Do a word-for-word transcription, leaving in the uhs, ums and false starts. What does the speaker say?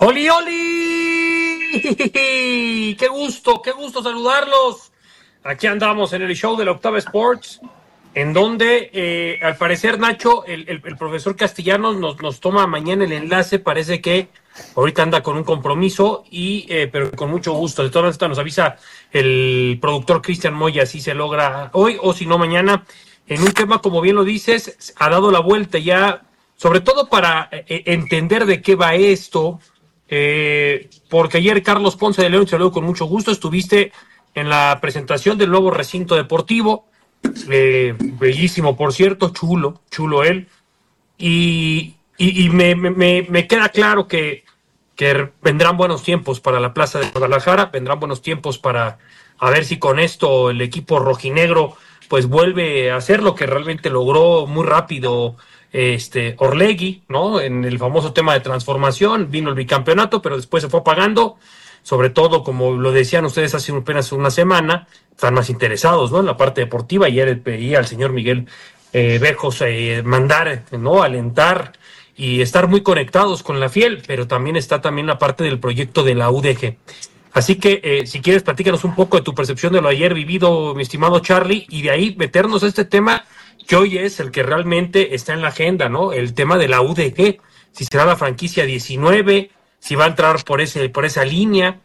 ¡Oli, Oli! ¡Qué gusto, qué gusto saludarlos! Aquí andamos en el show de la Octava Sports, en donde, eh, al parecer, Nacho, el, el, el profesor Castellanos nos, nos toma mañana el enlace. Parece que ahorita anda con un compromiso, y eh, pero con mucho gusto. De todas maneras, nos avisa el productor Cristian Moya si se logra hoy o si no mañana, en un tema, como bien lo dices, ha dado la vuelta ya, sobre todo para eh, entender de qué va esto. Eh, porque ayer Carlos Ponce de León, se lo con mucho gusto, estuviste en la presentación del nuevo recinto deportivo, eh, bellísimo, por cierto, chulo, chulo él, y, y, y me, me, me queda claro que, que vendrán buenos tiempos para la Plaza de Guadalajara, vendrán buenos tiempos para a ver si con esto el equipo rojinegro pues vuelve a hacer lo que realmente logró muy rápido este Orlegui, ¿no? En el famoso tema de transformación, vino el bicampeonato, pero después se fue apagando, sobre todo, como lo decían ustedes hace apenas una semana, están más interesados, ¿no?, en la parte deportiva. Ayer veía al señor Miguel eh, Bejos eh, mandar, ¿no?, alentar y estar muy conectados con la Fiel, pero también está también la parte del proyecto de la U D G. Así que, eh, si quieres, platícanos un poco de tu percepción de lo ayer vivido, mi estimado Charlie, y de ahí meternos a este tema que hoy es el que realmente está en la agenda, ¿no? El tema de la U D G, si será la franquicia diecinueve, si va a entrar por ese por esa línea,